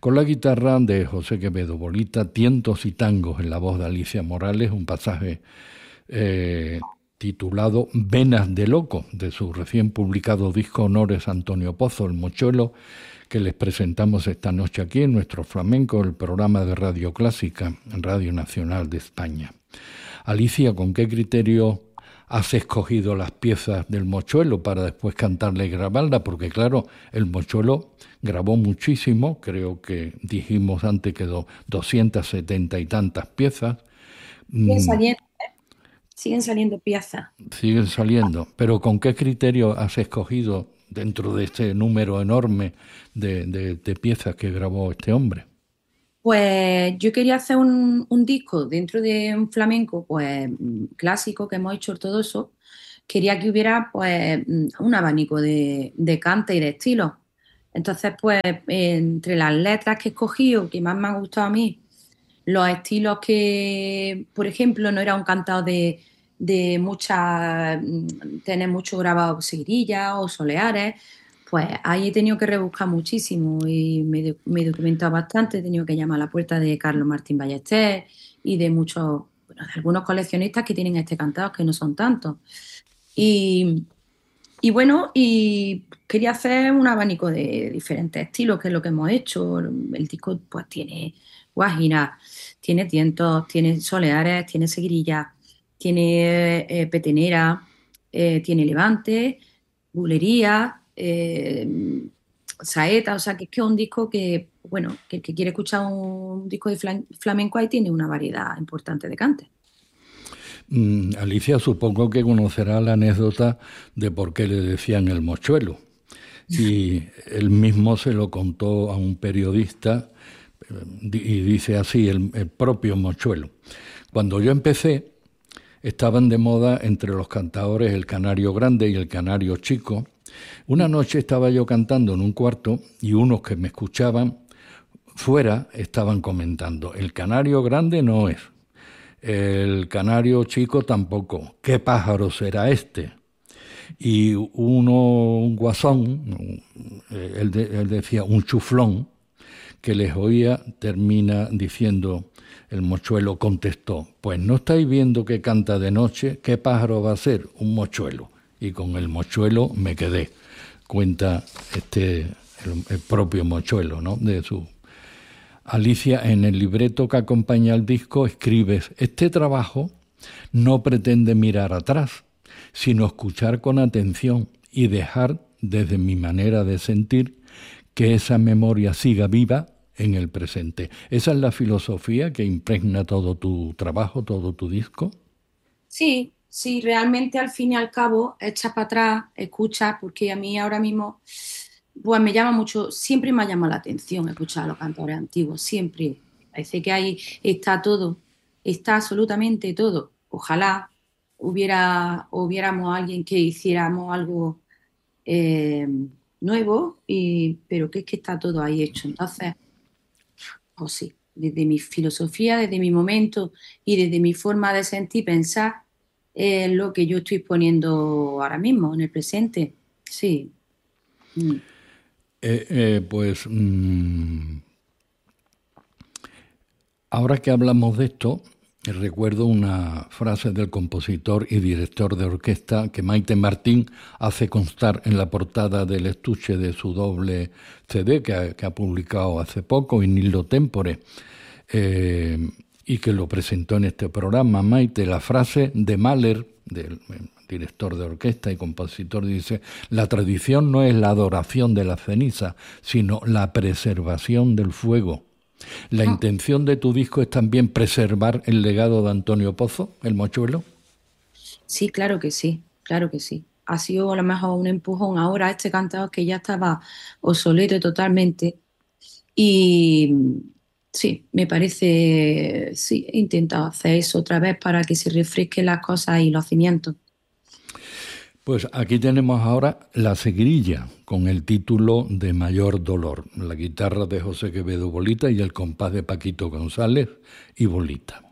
con la guitarra de José Quevedo Bolita, Tientos y Tangos en la voz de Alicia Morales, un pasaje titulado Venas de Loco, de su recién publicado disco Honores Antonio Pozo, el Mochuelo, que les presentamos esta noche aquí en Nuestro Flamenco, el programa de Radio Clásica, Radio Nacional de España. Alicia, ¿con qué criterio has escogido las piezas del Mochuelo para después cantarla y grabarla? Porque claro, el Mochuelo grabó muchísimo, creo que dijimos antes que 270 y tantas piezas. Siguen saliendo piezas. Siguen saliendo, pero ¿con qué criterio has escogido dentro de este número enorme de piezas que grabó este hombre? Pues yo quería hacer un disco dentro de un flamenco pues clásico que hemos hecho ortodoxo. Quería que hubiera pues un abanico de cante y de estilos. Entonces, pues entre las letras que he escogido, que más me han gustado a mí, los estilos que, por ejemplo, no era un cantado de tener mucho grabado seguirillas o soleares, pues ahí he tenido que rebuscar muchísimo y me he documentado bastante, he tenido que llamar a la puerta de Carlos Martín Ballester y de muchos, bueno, de algunos coleccionistas que tienen este cantado, que no son tantos. Y, y bueno, y quería hacer un abanico de diferentes estilos, que es lo que hemos hecho. El disco pues tiene guajira, tiene tientos, tiene soleares, tiene seguirilla, tiene petenera, tiene levante, bulería, saeta, o sea que es un disco que, bueno, que el que quiere escuchar un disco de flamenco ahí tiene una variedad importante de cantes. Alicia, supongo que conocerá la anécdota de por qué le decían el Mochuelo. Y él mismo se lo contó a un periodista y dice así, el propio Mochuelo. Cuando yo empecé, estaban de moda entre los cantadores el canario grande y el canario chico. Una noche estaba yo cantando en un cuarto y unos que me escuchaban fuera estaban comentando, el canario grande no es, el canario chico tampoco, ¿qué pájaro será este? Y un guasón, él decía un chuflón, que les oía, termina diciendo, el Mochuelo contestó, pues no estáis viendo que canta de noche, ¿qué pájaro va a ser? Un mochuelo. Y con el Mochuelo me quedé, cuenta el propio Mochuelo, ¿no? De su Alicia, en el libreto que acompaña al disco escribes, este trabajo no pretende mirar atrás, sino escuchar con atención y dejar, desde mi manera de sentir, que esa memoria siga viva en el presente. ¿Esa es la filosofía que impregna todo tu trabajo, todo tu disco? Sí, sí, realmente al fin y al cabo echas para atrás, escuchas, porque a mí ahora mismo pues me llama mucho, siempre me ha llamado la atención escuchar a los cantores antiguos, siempre. Parece que ahí está todo, está absolutamente todo. Ojalá hubiéramos alguien que hiciéramos algo eh, nuevo, pero que es que está todo ahí hecho. Entonces, pues sí, desde mi filosofía, desde mi momento y desde mi forma de sentir y pensar, es lo que yo estoy poniendo ahora mismo, en el presente. Sí. Mm. Pues ahora que hablamos de esto, recuerdo una frase del compositor y director de orquesta que Maite Martín hace constar en la portada del estuche de su doble CD que ha publicado hace poco, Vinilo Tempore, y que lo presentó en este programa. Maite, la frase de Mahler, del director de orquesta y compositor, dice, la tradición no es la adoración de la ceniza, sino la preservación del fuego. ¿La Ah, intención de tu disco es también preservar el legado de Antonio Pozo, el Mochuelo? sí, claro que sí, claro que sí. Ha sido a lo mejor un empujón ahora a este cantador que ya estaba obsoleto totalmente. Y sí, me parece, sí, he intentado hacer eso otra vez para que se refresquen las cosas y los cimientos. Pues aquí tenemos ahora La Seguirilla, con el título de Mayor Dolor, la guitarra de José Quevedo Bolita y el compás de Paquito González y Bolita.